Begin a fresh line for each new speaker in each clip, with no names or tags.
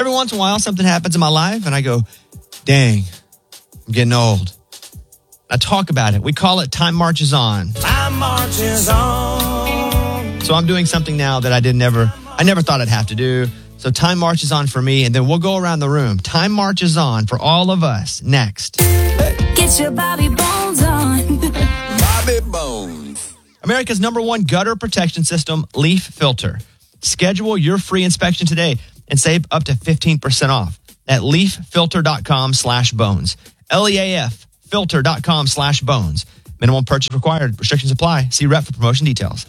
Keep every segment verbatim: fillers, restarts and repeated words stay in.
every once in a while, something happens in my life, and I go, dang, I'm getting old. I talk about it. We call it Time Marches On.
Time marches on.
So I'm doing something now that I did never, I never thought I'd have to do. So Time Marches On for me, and then we'll go around the room. Time Marches On for all of us next.
Get your Bobby Bones on.
Bobby Bones.
America's number one gutter protection system, Leaf Filter. Schedule your free inspection today and save up to fifteen percent off at leaffilter.com slash bones. L E A F filter.com slash bones. Minimum purchase required. Restrictions apply. See rep for promotion details.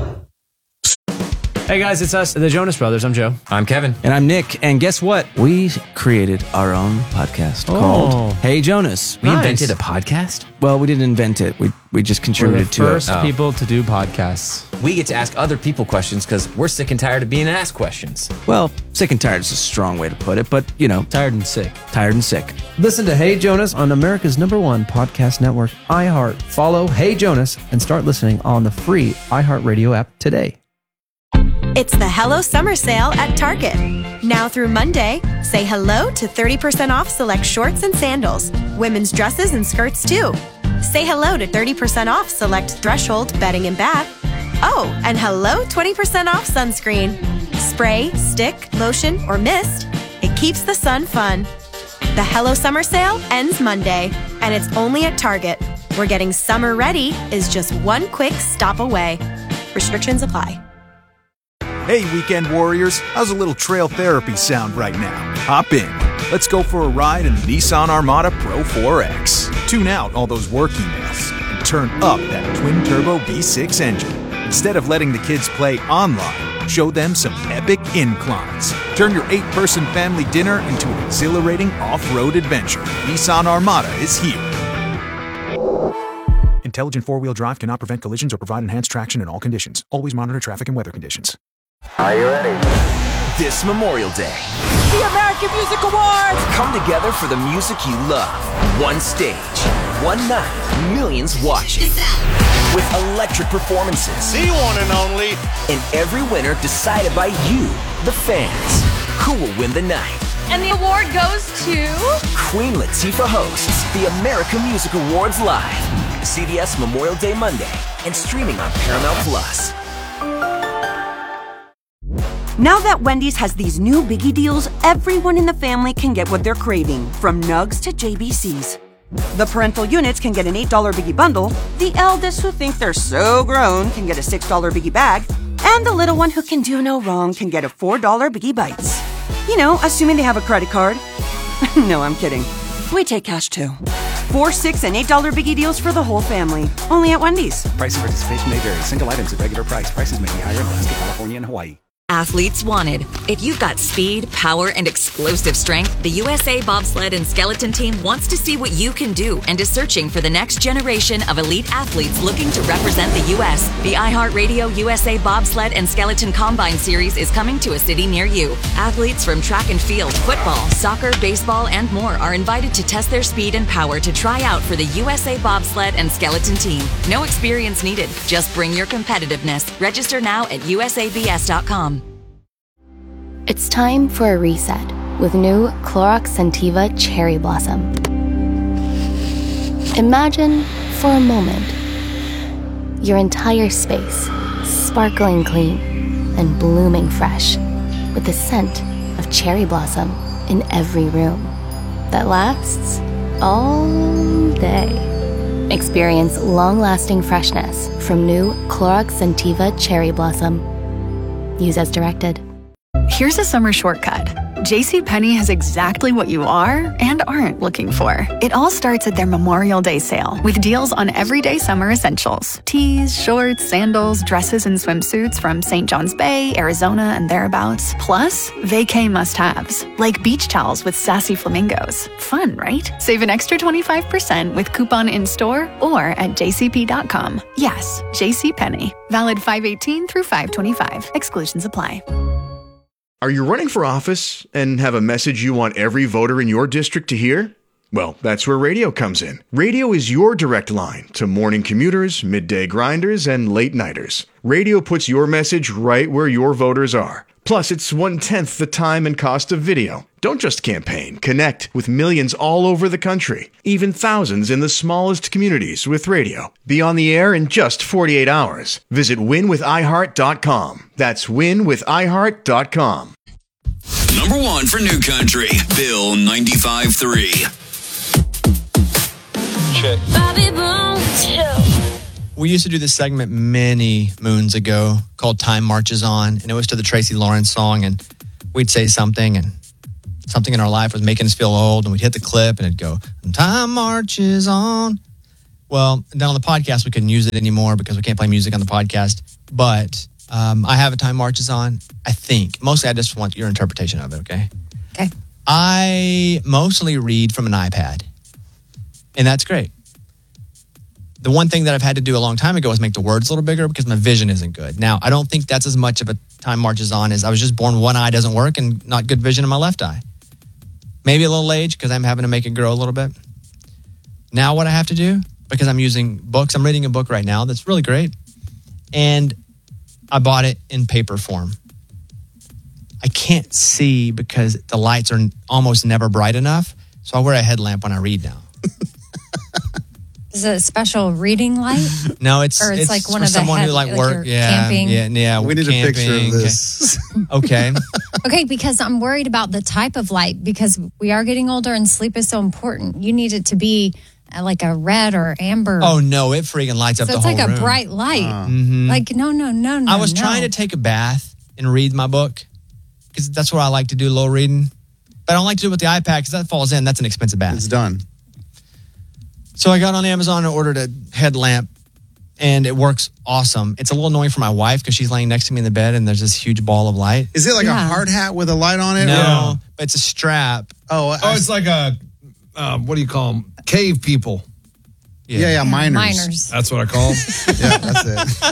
Hey guys, it's us, the Jonas Brothers. I'm Joe.
I'm Kevin.
And I'm Nick. And guess what? We created our own podcast
Oh.
called Hey Jonas.
We
Nice.
invented a podcast?
Well, we didn't invent it. We we just
We're the
contributed to
first
it.
Oh.
people to do podcasts.
We get to ask other people questions because we're sick and tired of being asked questions.
Well, sick and tired is a strong way to put it, but, you know,
Tired and sick.
tired and sick.
Listen to Hey Jonas on America's number one podcast network, iHeart. Follow Hey Jonas and start listening on the free iHeartRadio app today.
It's the Hello Summer Sale at Target. Now through Monday, say hello to thirty percent off select shorts and sandals, women's dresses and skirts too. Say hello to thirty percent off select Threshold bedding and bath. Oh, and hello twenty percent off sunscreen. Spray, stick, lotion, or mist. It keeps the sun fun. The Hello Summer Sale ends Monday, and it's only at Target, where getting summer ready is just one quick stop away. Restrictions apply.
Hey, weekend warriors, how's a little trail therapy sound right now? Hop in. Let's go for a ride in the Nissan Armada Pro four X. Tune out all those work emails and turn up that twin-turbo V six engine. Instead of letting the kids play online, show them some epic inclines. Turn your eight-person family dinner into an exhilarating off-road adventure. Nissan Armada is here. Intelligent four-wheel drive cannot prevent collisions or provide enhanced traction in all conditions. Always monitor traffic and weather conditions.
Are you ready?
This Memorial Day,
The American Music Awards.
come together for the music you love. One stage, one night, millions watching. With electric performances.
The one and only.
And every winner decided by you, the fans. Who will win the night?
And the award goes to...
Queen Latifah hosts the American Music Awards live. C B S Memorial Day Monday and streaming on Paramount Plus.
Now that Wendy's has these new biggie deals, everyone in the family can get what they're craving, from nugs to J B Cs. The parental units can get an eight dollar biggie bundle, the eldest who think they're so grown can get a six dollar biggie bag, and the little one who can do no wrong can get a four dollar biggie bites. You know, assuming they have a credit card. No, I'm kidding. We take cash too. Four, six, and eight dollar biggie deals for the whole family. Only at Wendy's.
Price and participation may vary. Single items at regular price. Prices may be higher in Alaska, California, and Hawaii.
Athletes wanted. If you've got speed, power, and explosive strength, the U S A Bobsled and Skeleton Team wants to see what you can do and is searching for the next generation of elite athletes looking to represent the U S The iHeartRadio U S A Bobsled and Skeleton Combine Series is coming to a city near you. Athletes from track and field, football, soccer, baseball, and more are invited to test their speed and power to try out for the U S A Bobsled and Skeleton Team. No experience needed. Just bring your competitiveness. Register now at U S A B S dot com.
It's time for a reset with new Clorox Scentiva Cherry Blossom. Imagine, for a moment, your entire space sparkling clean and blooming fresh with the scent of cherry blossom in every room that lasts all day. Experience long-lasting freshness from new Clorox Scentiva Cherry Blossom. Use as directed.
Here's a summer shortcut. JCPenney has exactly what you are and aren't looking for. It all starts at their Memorial Day sale with deals on everyday summer essentials. Tees, shorts, sandals, dresses, and swimsuits from Saint John's Bay, Arizona, and thereabouts. Plus, vacay must-haves, like beach towels with sassy flamingos. Fun, right? Save an extra twenty-five percent with coupon in-store or at j c p dot com. Yes, JCPenney. Valid five eighteen through five twenty-five. Exclusions apply.
Are you running for office and have a message you want every voter in your district to hear? Well, that's where radio comes in. Radio is your direct line to morning commuters, midday grinders, and late nighters. Radio puts your message right where your voters are. Plus, it's one-tenth the time and cost of video. Don't just campaign. Connect with millions all over the country, even thousands in the smallest communities with radio. Be on the air in just forty-eight hours. Visit win with i heart dot com. That's win with i heart dot com.
Number one for New Country, Bill ninety-five point three.
Check.
Bobby Bones.
We used to do this segment many moons ago called Time Marches On, and it was to the Tracy Lawrence song, and we'd say something, and something in our life was making us feel old, and we'd hit the clip, and it'd go, Time Marches On. Well, down on the podcast, we couldn't use it anymore because we can't play music on the podcast, but um, I have a Time Marches On, I think. Mostly, I just want your interpretation of it, okay?
Okay.
I mostly read from an iPad, and that's great. The one thing that I've had to do a long time ago is make the words a little bigger because my vision isn't good. Now, I don't think that's as much of a Time Marches On as I was just born one eye doesn't work and not good vision in my left eye. Maybe a little age because I'm having to make it grow a little bit. Now what I have to do, because I'm using books, I'm reading a book right now that's really great. And I bought it in paper form. I can't see because the lights are almost never bright enough. So I wear a headlamp when I read now.
Is it a special reading light?
No, it's
or it's,
it's
like one
for
of the
someone
head,
who like,
like
work.
you're
Yeah,
camping.
yeah, yeah.
We need
camping.
a picture of this.
Okay.
Okay, because I'm worried about the type of light because we are getting older and sleep is so important. You need it to be uh, like a red or amber.
Oh no, it freaking lights up
so
the
it's
whole
like
room.
a bright light.
Uh, mm-hmm.
Like no, no, no, no.
I was
no.
trying to take a bath and read my book because that's what I like to do, a little reading. But I don't like to do it with the iPad because that falls in. That's an expensive bath.
It's done.
So I got on Amazon and ordered a headlamp, and it works awesome. It's a little annoying for my wife because she's laying next to me in the bed, and there's this huge ball of light.
Is it like yeah. a hard hat with a light on it?
No, or? But it's a strap.
Oh, I,
oh, it's like a uh, what do you call them? Cave people.
Yeah, yeah, yeah, miners.
Miners.
That's what I call them.
Yeah, that's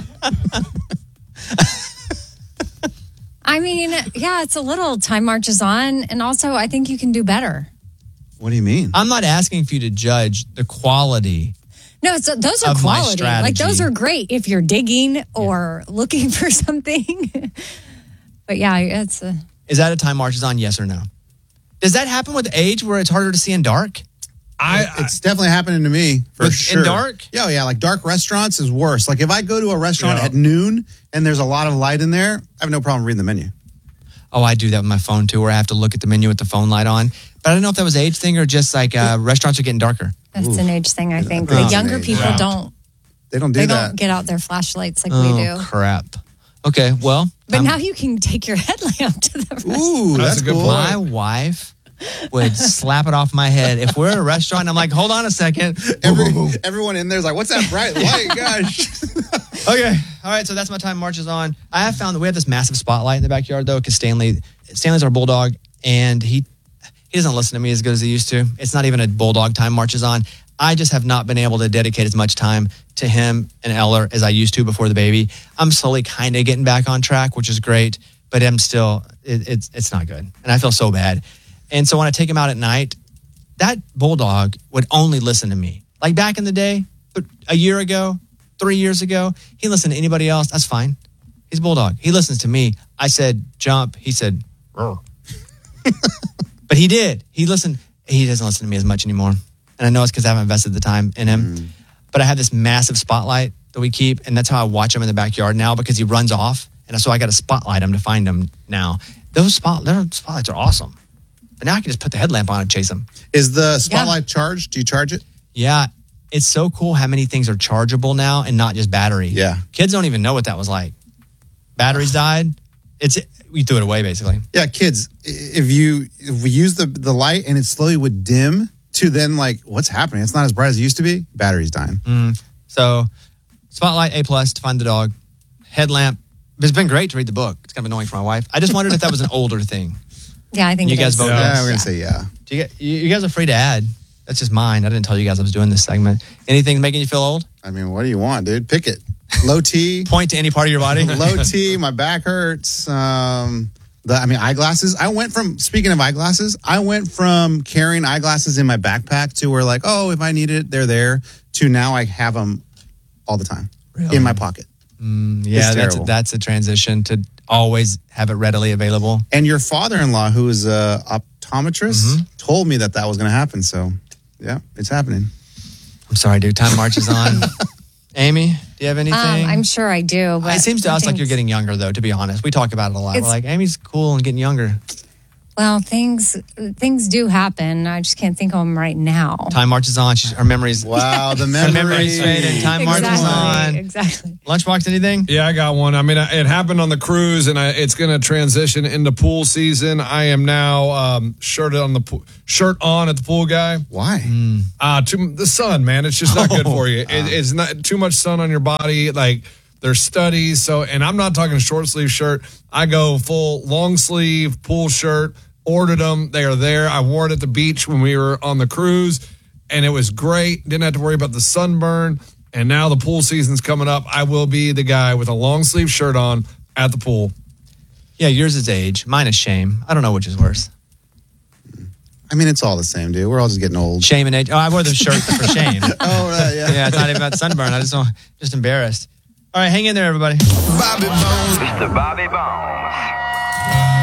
it. I mean, yeah, it's a little Time Marches On, and also I think you can do better.
What do you mean?
I'm not asking for you to judge the quality.
No, so those are quality. Like those are great if you're digging or yeah. looking for something. But yeah, it's a...
Is that a Time Marches On, yes or no? Does that happen with age where it's harder to see in dark?
I, it's definitely happening to me for
with,
sure.
In dark?
Yeah, yeah. Like dark restaurants is worse. Like if I go to a restaurant yeah. at noon and there's a lot of light in there, I have no problem reading the menu.
Oh, I do that with my phone too, where I have to look at the menu with the phone light on. But I don't know if that was age thing or just like uh, restaurants are getting darker.
That's Ooh. an age thing, I think.
Oh,
the younger people
right.
don't.
They don't do
they
that.
They don't get out their flashlights like
oh,
we do.
Crap. Okay, well.
But
I'm,
now you can take your headlamp to the restaurant.
Ooh, that's,
that's a good
cool.
point.
My wife would slap it off my head. If we're at a restaurant, I'm like, hold on a second.
Every, everyone in there's like, what's that bright light? Gosh.
Okay. All right. So that's my Time Marches On. I have found that we have this massive spotlight in the backyard, though, because Stanley, Stanley's our bulldog, and he he doesn't listen to me as good as he used to. It's not even a bulldog Time Marches On. I just have not been able to dedicate as much time to him and Eller as I used to before the baby. I'm slowly kind of getting back on track, which is great, but I'm still, it, it's it's not good. And I feel so bad. And so when I take him out at night, that bulldog would only listen to me. Like back in the day, a year ago, three years ago, he listened to anybody else. That's fine. He's a bulldog. He listens to me. I said, jump. He said, Rrr. But he did. He listened. He doesn't listen to me as much anymore. And I know it's because I haven't invested the time in him. Mm. But I have this massive spotlight that we keep, and that's how I watch him in the backyard now because he runs off. And so I got to spotlight him to find him now. Those spot, those spotlights are awesome. But now I can just put the headlamp on and chase him.
Is the spotlight yeah. charged? Do you charge it?
Yeah. It's so cool how many things are chargeable now and not just battery.
Yeah.
Kids don't even know what that was like. Batteries died. It's we threw it away basically.
Yeah, kids, if you if we use the, the light and it slowly would dim to then like, what's happening? It's not as bright as it used to be. Battery's dying.
Mm. So spotlight A plus to find the dog. Headlamp. It's been great to read the book. It's kind of annoying for my wife. I just wondered if that was an older thing.
Yeah, I think
you
it
guys
is.
vote.
Yeah,
yes.
we're gonna say yeah.
Do you, you guys are free to add. That's just mine. I didn't tell you guys I was doing this segment. Anything making you feel old?
I mean, what do you want, dude? Pick it. Low T.
Point to any part of your body.
Low T. My back hurts. Um, the I mean, eyeglasses. I went from speaking of eyeglasses. I went from carrying eyeglasses in my backpack to where like, oh, if I need it, they're there. To now I have them all the time really? in my pocket.
Mm, yeah,
It's
that's a,
terrible.
that's a transition to always have it readily available.
And your father-in-law, who is a optometrist,
Mm-hmm.
told me that that was going to happen. So, yeah, it's happening.
I'm sorry, dude. Time marches on. Amy, do you have anything?
Um, I'm sure I do. But
it seems to us like
things-
you're getting younger, though, to be honest. We talk about it a lot. We're
It's-
like, Amy's cool and getting younger.
Well, things things do happen. I just can't think of them right now.
Time marches on. She's, her memories.
Wow, the
Her
memory.
memories fade and time marches
Exactly,
on.
exactly.
Lunchbox, anything?
Yeah, I got one. I mean, it happened on the cruise, and I, it's going to transition into pool season. I am now um, shirted on the pool, shirt on at the pool guy.
Why?
Uh, too, the sun, man. It's just not good for you. It, it's not too much sun on your body. Like there's studies. So, and I'm not talking short sleeve shirt. I go full long sleeve pool shirt. Ordered them. They are there. I wore it at the beach when we were on the cruise, and it was great. Didn't have to worry about the sunburn. And now the pool season's coming up. I will be the guy with a long sleeve shirt on at the pool.
Yeah, yours is age. Mine is shame. I don't know which is worse.
I mean, it's all the same, dude. We're all just getting old.
Shame and age. Oh, I wore the shirt for shame.
Oh, right, yeah.
Yeah, it's not even about sunburn. I just don't, just embarrassed. All right, hang in there, everybody.
Bobby Bones. Mister Bobby Bones.